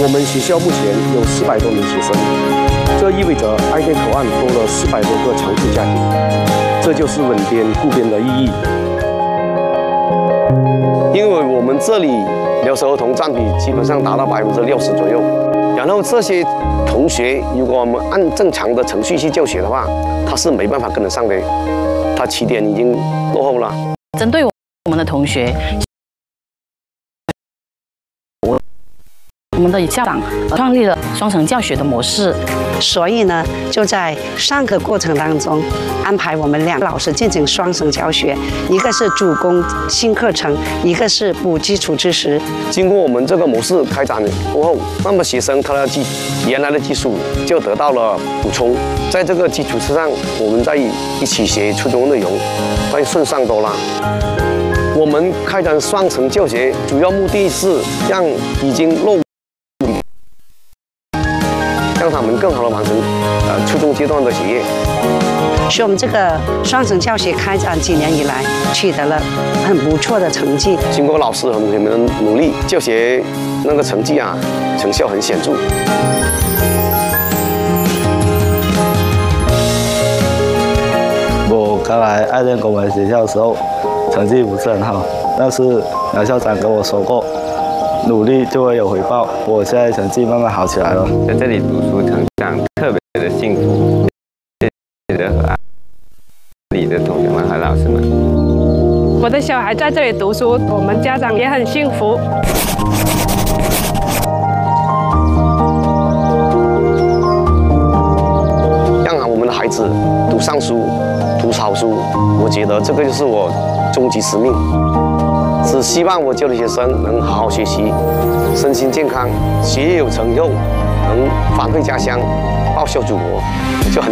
我们学校目前有400多名学生，这意味着爱甸口岸多了400多个常住家庭，这就是稳边固边的意义。因为我们这里留守儿童占比基本上达到60%左右，然后这些同学如果我们按正常的程序去教学的话，他是没办法跟得上的，他起点已经落后了。 针对我们的同学，我们的校长创立了双层教学的模式， 所以呢，就在上课过程当中安排我们2个老师进行双层教学，一个是主攻新课程，一个是补基础知识。 经过我们这个模式开展过后，那么学生他的原来的基础就得到了补充，在这个基础之上，我们再一起学初中内容，会顺畅多了。我们开展双层教学，主要目的是让已经落伍，让他们更好的完成初中阶段的学业。 所以我们这个双层教学开展几年以来，取得了很不错的成绩。 经过老师和同学们的努力，教学那个成绩成效很显著。 我刚来爱甸公文学校的时候，成绩不是很好，但是梁校长跟我说过，努力就会有回报。我现在成绩慢慢好起来了。 在这里读书成长，特别的幸福。谢谢和里的同学们和老师们。 我的小孩在这里读书，我们家长也很幸福。 让我们的孩子读上书，读好书，我觉得这个就是我终极使命。只希望我教的学生能好好学习，身心健康，学业有成以后，能返回家乡，报效祖国，就很。